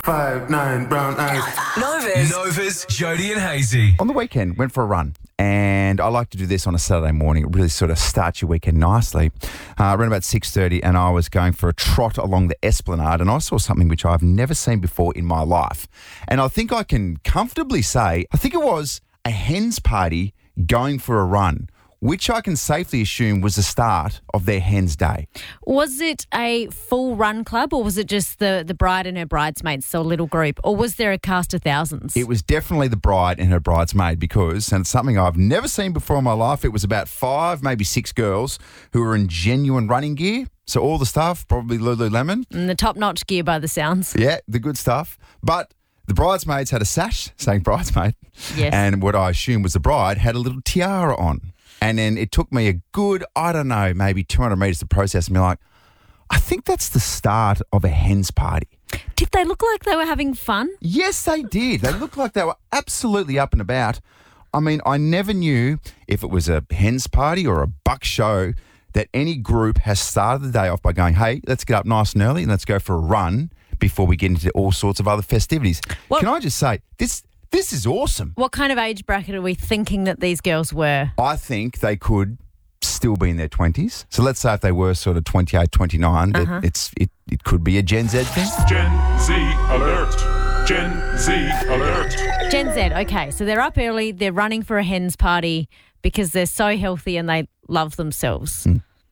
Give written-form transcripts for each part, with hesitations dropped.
5'9" brown eyes. Nova's Jody and Hazy. On the weekend, went for a run. And I like to do this on a Saturday morning. It really sort of starts your weekend nicely. Around about 6:30, and I was going for a trot along the Esplanade, and I saw something which I've never seen before in my life. And I think I can comfortably say, I think it was a hen's party going for a run, which I can safely assume was the start of their hen's day. Was it a full run club, or was it just the bride and her bridesmaids, so a little group, or was there a cast of thousands? It was definitely the bride and her bridesmaid because, and it's something I've never seen before in my life, it was about 5, maybe 6 girls who were in genuine running gear. So all the stuff, probably Lululemon. And the top-notch gear by the sounds. Yeah, the good stuff. But the bridesmaids had a sash saying bridesmaid. Yes. And what I assume was the bride had a little tiara on. And then it took me a good, I don't know, maybe 200 metres to process and be like, I think that's the start of a hen's party. Did they look like they were having fun? Yes, they did. They looked like they were absolutely up and about. I mean, I never knew if it was a hen's party or a buck show that any group has started the day off by going, hey, let's get up nice and early and let's go for a run before we get into all sorts of other festivities. Well, can I just say, this is awesome. What kind of age bracket are we thinking that these girls were? I think they could still be in their 20s. So let's say if they were sort of 28, 29, that it could be a Gen Z thing. Gen Z alert. Gen Z alert. Gen Z, okay. So they're up early, they're running for a hen's party because they're so healthy and they love themselves.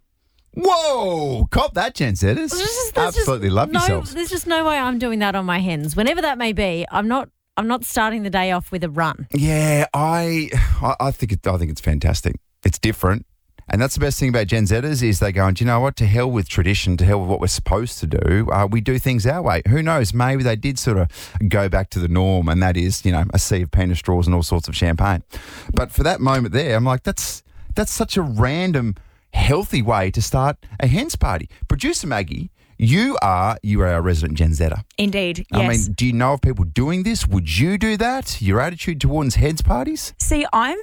Whoa! Cop that, Gen Zers. Absolutely love yourselves. There's just no way I'm doing that on my hens. Whenever that may be, I'm not starting the day off with a run. Yeah, I think it's fantastic. It's different. And that's the best thing about Gen Zers is they go, do you know what? To hell with tradition, to hell with what we're supposed to do. We do things our way. Who knows? Maybe they did sort of go back to the norm, and that is, a sea of penis straws and all sorts of champagne. But for that moment there, I'm like, that's such a random, healthy way to start a hen's party. Producer Maggie, you are our resident Gen Zer. Indeed, yes. I mean, do you know of people doing this? Would you do that? Your attitude towards hen's parties? See,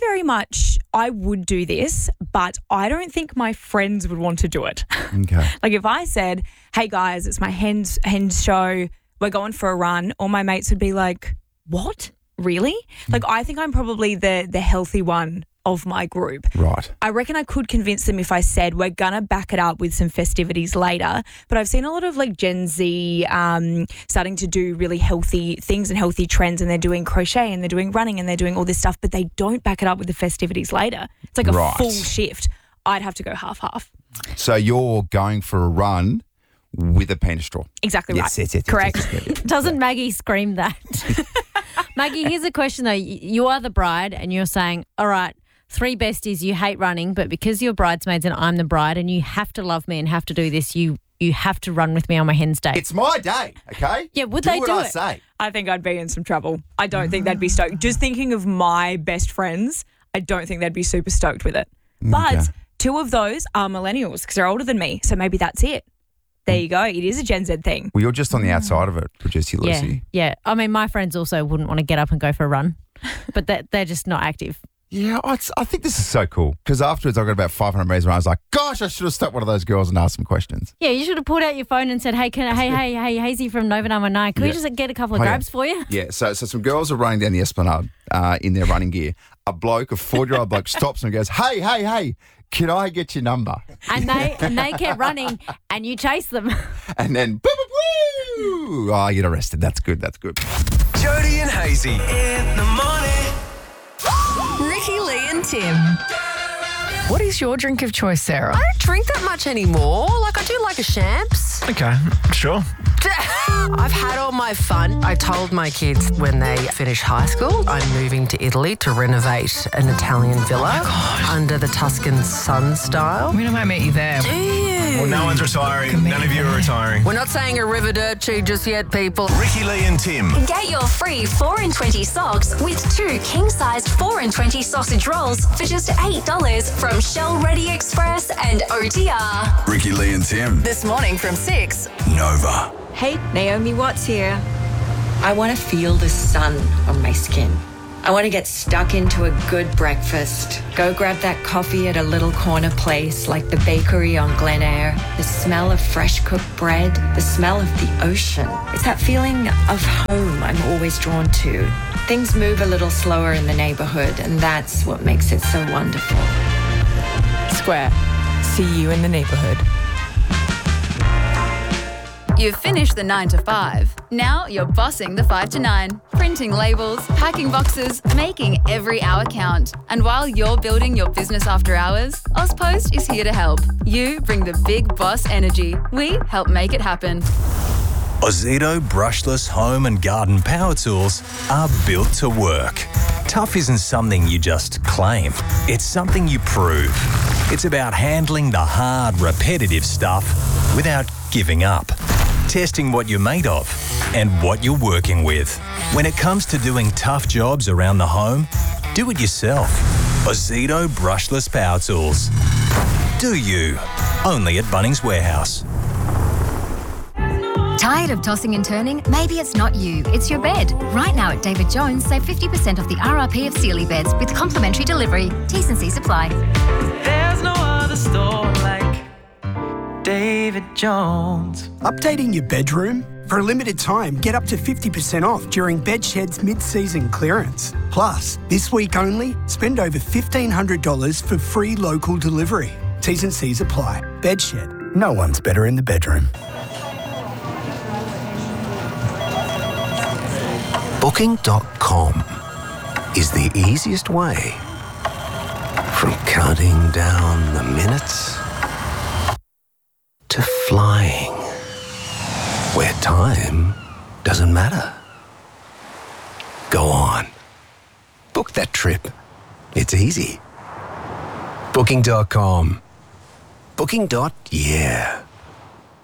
I would do this, but I don't think my friends would want to do it. Okay. Like if I said, hey guys, it's my hens show, we're going for a run, all my mates would be like, what? Really? Like I think I'm probably the healthy one of my group. Right. I reckon I could convince them if I said we're going to back it up with some festivities later. But I've seen a lot of like Gen Z starting to do really healthy things and healthy trends, and they're doing crochet and they're doing running and they're doing all this stuff, but they don't back it up with the festivities later. It's like a full shift. I'd have to go half-half. So you're going for a run with a penis straw. Exactly right. Yes, Correct. Doesn't Maggie scream that? Maggie, here's a question though. You are the bride and you're saying, all right, 3 besties, you hate running, but because you're bridesmaids and I'm the bride and you have to love me and have to do this, you have to run with me on my hen's day. It's my day, okay? Yeah, would do they what do I it? say. I think I'd be in some trouble. I don't think they'd be stoked. Just thinking of my best friends, I don't think they'd be super stoked with it. But 2 of those are millennials because they're older than me, so maybe that's it. There you go. It is a Gen Z thing. Well, you're just on the outside of it, Producer Lucy. Yeah. I mean, my friends also wouldn't want to get up and go for a run, but they're just not active. Yeah, I think this is so cool because afterwards I got about 500 metres and I was like, gosh, I should have stopped one of those girls and asked some questions. Yeah, you should have pulled out your phone and said, hey, hey, Hazy from Nova 919, can we just get a couple of grabs for you? Yeah, so some girls are running down the Esplanade in their running gear. A 40-year-old bloke stops and goes, hey, can I get your number? And they kept running and you chased them. And then, boo! Oh, you get arrested. That's good. Jody and Hazy. In the morning. Ricky, Lee and Tim. What is your drink of choice, Sarah? I don't drink that much anymore. Like, I do like a champs. Okay, sure. I've had all my fun. I told my kids when they finish high school, I'm moving to Italy to renovate an Italian villa under the Tuscan sun style. I might meet you there. Do you? Well, no one's retiring. None of you are retiring. We're not saying arrivederci just yet, people. Ricky, Lee and Tim. Get your free 4 in 20 socks with 2 king-sized 4 in 20 sausage rolls for just $8 from Shell Ready Express and OTR. Ricky, Lee and Tim. This morning from 6. Nova. Hey, Naomi Watts here. I want to feel the sun on my skin. I want to get stuck into a good breakfast. Go grab that coffee at a little corner place like the bakery on Glen Eyre. The smell of fresh cooked bread, the smell of the ocean. It's that feeling of home I'm always drawn to. Things move a little slower in the neighbourhood, and that's what makes it so wonderful. Square. See you in the neighbourhood. You've finished the 9 to 5. Now you're bossing the 5 to 9. Printing labels, packing boxes, making every hour count. And while you're building your business after hours, Ozpost is here to help. You bring the big boss energy. We help make it happen. Ozito brushless home and garden power tools are built to work. Tough isn't something you just claim. It's something you prove. It's about handling the hard, repetitive stuff without giving up. Testing what you're made of and what you're working with. When it comes to doing tough jobs around the home, do it yourself. Ozito brushless power tools. Do you? Only at Bunnings Warehouse. Tired of tossing and turning? Maybe it's not you, it's your bed. Right now at David Jones, save 50% off the RRP of Sealy beds with complimentary delivery. T's and C's apply. There's no other store like David Jones. Updating your bedroom? For a limited time, get up to 50% off during Bedshed's mid-season clearance. Plus, this week only, spend over $1,500 for free local delivery. T's and C's apply. Bedshed. No one's better in the bedroom. Booking.com is the easiest way from counting down the minutes to flying, where time doesn't matter. Go on. Book that trip. It's easy. Booking.com. Booking.yeah.